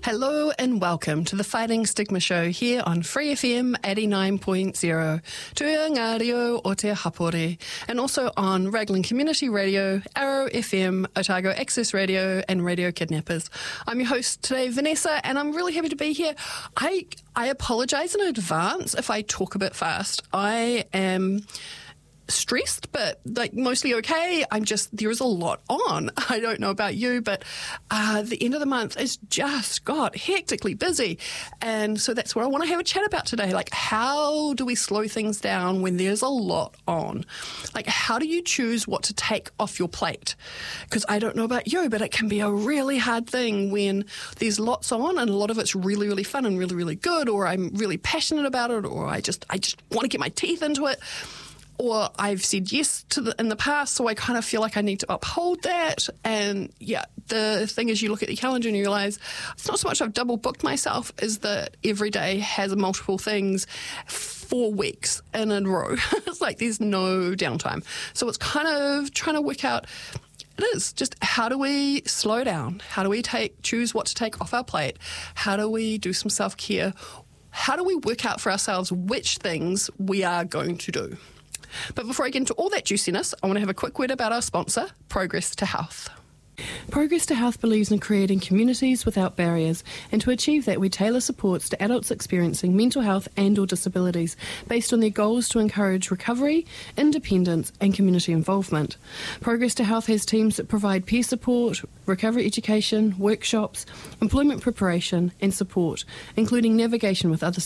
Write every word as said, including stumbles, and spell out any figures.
Hello and welcome to the Fighting Stigma Show here on Free F M eighty-nine point zero, Te Ngā Reo o Te Hapori, and also on Raglan Community Radio, Arrow F M, Otago Access Radio, and Radio Kidnappers. I'm your host today, Vanessa, and I'm really happy to be here. I I apologise in advance if I talk a bit fast. I am stressed, but like mostly okay. I'm just, there is a lot on. I don't know about you, but uh, the end of the month is just got hectically busy. And so that's what I want to have a chat about today. Like, how do we slow things down when there's a lot on? Like, how do you choose what to take off your plate? Because I don't know about you, but it can be a really hard thing when there's lots on and a lot of it's really, really fun and really, really good, or I'm really passionate about it, or I just, I just want to get my teeth into it. Or I've said yes to the, in the past, so I kind of feel like I need to uphold that. And yeah, the thing is, you look at the calendar and you realise it's not so much I've double booked myself, is that every day has multiple things four weeks in a row. It's like there's no downtime. So it's kind of trying to work out, it is just, how do we slow down? How do we take choose what to take off our plate? How do we do some self-care? How do we work out for ourselves which things we are going to do? But before I get into all that juiciness, I want to have a quick word about our sponsor, Progress to Health. Progress to Health believes in creating communities without barriers, and to achieve that we tailor supports to adults experiencing mental health and or disabilities based on their goals to encourage recovery, independence and community involvement. Progress to Health has teams that provide peer support, recovery education, workshops, employment preparation and support, including navigation with other